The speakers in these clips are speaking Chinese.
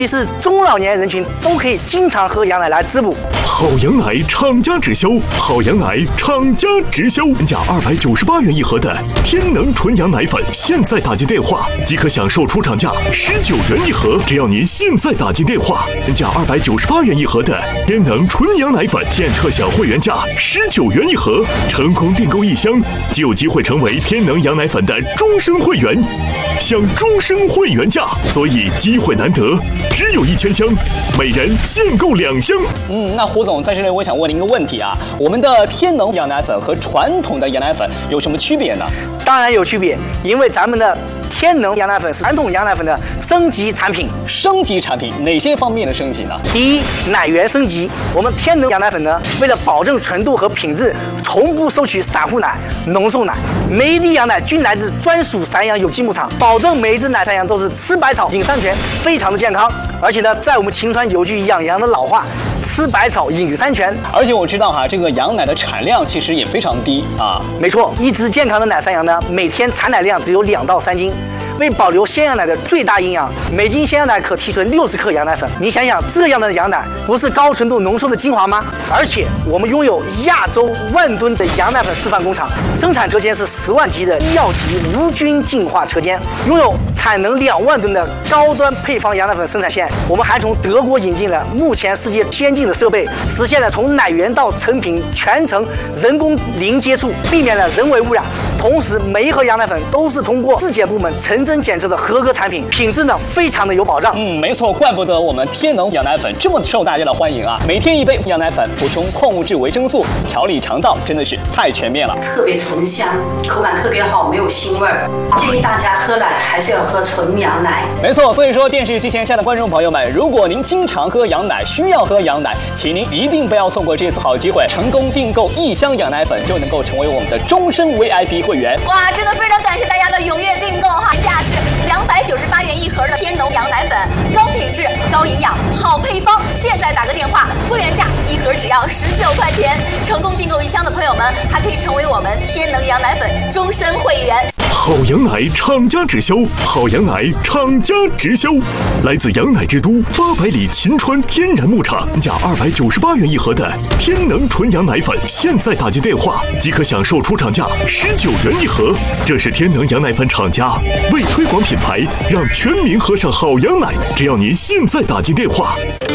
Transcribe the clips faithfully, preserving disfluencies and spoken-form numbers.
其实中老年人群都可以经常喝羊奶来滋补。 好羊奶厂家直销，好羊奶厂家直销，原价二百九十八元一盒的天能纯羊奶粉，现在打进电话即可享受出厂价十九元一盒。只要您现在打进电话，原价二百九十八元一盒的天能纯羊奶粉，现特享会员价十九元一盒。成功订购一箱，就有机会成为天能羊奶粉的终身会员，享终身会员价，所以机会难得，只有一千箱，每人限购两箱。 嗯，那胡总在这里，我想问您一个问题啊，我们的天能羊奶粉和传统的羊奶粉有什么区别呢？ 当然有区别，因为咱们的天能羊奶粉是传统羊奶粉的升级产品。 升级产品哪些方面的升级呢？ 第一，奶源升级。我们天能羊奶粉呢，为了保证纯度和品质，从不收取散户奶、浓缩奶，每一滴羊奶均来自专属散养有机牧场，保证每一只奶散羊都是吃百草、饮山泉，非常的健康。而且呢，在我们秦川有句养羊的老话，吃百草饮山泉。 而且我知道哈，这个羊奶的产量其实也非常低啊。 没错，一只健康的奶山羊呢，每天产奶量只有两到三斤。为保留鲜羊奶的最大营养，每斤鲜羊奶可提纯六十克羊奶粉。你想想，这样的羊奶不是高纯度浓缩的精华吗？而且我们拥有亚洲万吨的羊奶粉示范工厂，生产车间是十万级的医药级无菌净化车间，拥有产能两万吨的高端配方羊奶粉生产线。我们还从德国引进了目前世界先进的设备，实现了从奶源到成品全程人工零接触，避免了人为污染。同时，每一盒羊奶粉都是通过质检部门成真检测的合格产品，品质呢非常的有保障。 嗯，没错，怪不得我们天能羊奶粉这么受大家的欢迎啊！每天一杯羊奶粉，补充矿物质、维生素，调理肠道，真的是太全面了。 特别醇香，口感特别好，没有腥味儿。建议大家喝奶还是要喝纯羊奶。 没错，所以说电视机前下的观众朋友们，如果您经常喝羊奶，需要喝羊奶，请您一定不要错过这次好机会，成功订购一箱羊奶粉就能够成为我们的终身 V I P 会员。 哇，真的非常感谢大家的踊跃订购哈！原价是两百九十八元一盒的天能羊奶粉，高品质、高营养、好配方。现在打个电话，会员价一盒只要十九块钱。成功订购一箱的朋友们，还可以成为我们天能羊奶粉终身会员。 好羊奶厂家直销，好羊奶厂家直销，来自羊奶之都八百里秦川天然牧场，价二百九十八元一盒的天能纯羊奶粉，现在打进电话即可享受出厂价十九元一盒。这是天能羊奶粉厂家为推广品牌，让全民喝上好羊奶。只要您现在打进电话。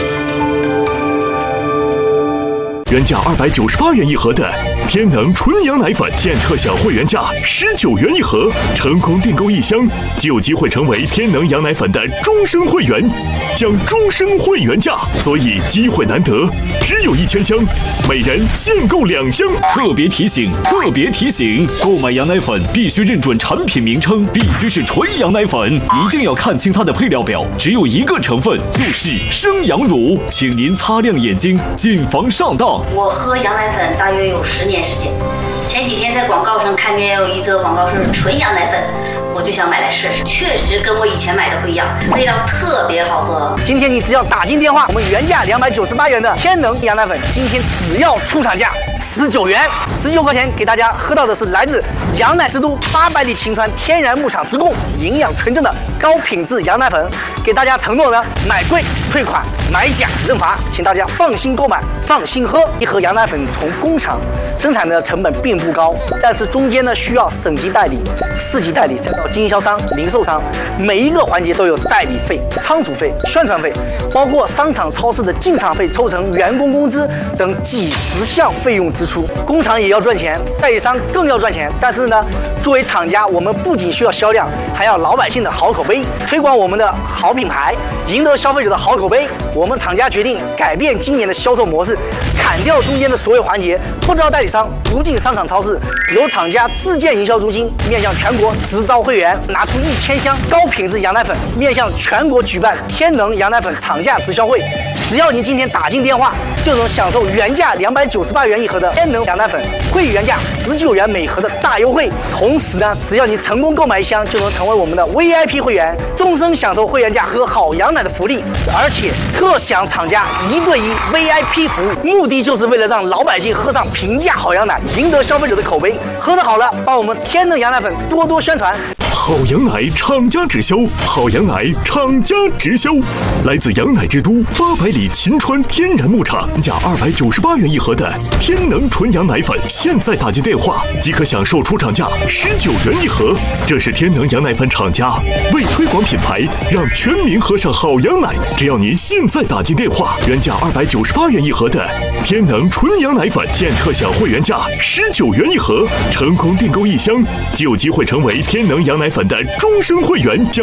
原价二百九十八元一盒的天能纯羊奶粉，现特享会员价十九元一盒。成功订购一箱，就有机会成为天能羊奶粉的终身会员，享终身会员价，所以机会难得，只有一千箱，每人限购两箱。 特别提醒，特别提醒，购买羊奶粉必须认准产品名称，必须是纯羊奶粉，一定要看清它的配料表，只有一个成分，就是生羊乳，请您擦亮眼睛，谨防上当。 我喝羊奶粉大约有十年时间，前几天在广告上看见有一则广告说是纯羊奶粉，我就想买来试试，确实跟我以前买的不一样，味道特别好喝。 今天你只要打进电话，我们原价两百九十八元的天能羊奶粉，今天只要出厂价十九元，十九块钱给大家喝到的是来自羊奶之都八百里秦川天然牧场直供，营养纯正的高品质羊奶粉。给大家承诺呢，买贵退款，买假认罚，请大家放心购买，放心喝。一盒羊奶粉从工厂生产的成本并不高，但是中间呢需要省级代理、市级代理，再到经销商、零售商，每一个环节都有代理费、仓储费、宣传费，包括商场、超市的进场费、抽成、员工工资等几十项费用支出。工厂也要赚钱，代理商更要赚钱。但是呢，作为厂家，我们不仅需要销量，还要老百姓的好口碑，推广我们的好品牌，赢得消费者的好口碑。我们厂家决定改变今年的销售模式，砍掉中间的所有环节，不招代理商，不进商场超市，由厂家自建营销中心，面向全国直招会员，拿出一千箱高品质羊奶粉，面向全国举办天能羊奶粉厂价直销会。只要您今天打进电话，就能享受原价两百九十八元一盒的天能羊奶粉，会员价十九元每盒的大优惠。同时呢，只要你成功购买一箱，就能成为我们的 V I P 会员，终身享受会员价喝好羊奶的福利，而且特享厂家一对一 V I P 服务，目的就是为了让老百姓喝上平价好羊奶，赢得消费者的口碑。喝得好了，帮我们天能羊奶粉多多宣传。 好羊奶厂家直销，好羊奶厂家直销，来自羊奶之都八百里秦川天然牧场，价二百九十八元一盒的天能纯羊奶粉，现在打进电话即可享受出厂价十九元一盒。这是天能羊奶粉厂家为推广品牌，让全民喝上好羊奶。只要您现在打进电话，原价二百九十八元一盒的天能纯羊奶粉，现特享会员价十九元一盒。成功订购一箱，就有机会成为天能羊奶粉的终身会员。